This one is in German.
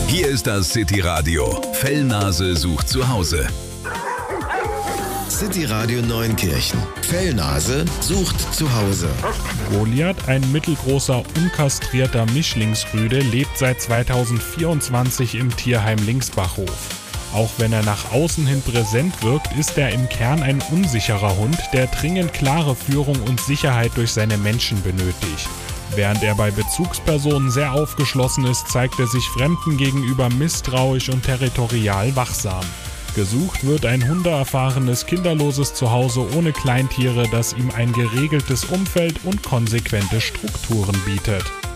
Hier ist das City Radio. Fellnase sucht zu Hause. City Radio Neunkirchen. Fellnase sucht zu Hause. Goliath, ein mittelgroßer, unkastrierter Mischlingsrüde, lebt seit 2024 im Tierheim Linksbachhof. Auch wenn er nach außen hin präsent wirkt, ist er im Kern ein unsicherer Hund, der dringend klare Führung und Sicherheit durch seine Menschen benötigt. Während er bei Bezugspersonen sehr aufgeschlossen ist, zeigt er sich Fremden gegenüber misstrauisch und territorial wachsam. Gesucht wird ein hundeerfahrenes, kinderloses Zuhause ohne Kleintiere, das ihm ein geregeltes Umfeld und konsequente Strukturen bietet.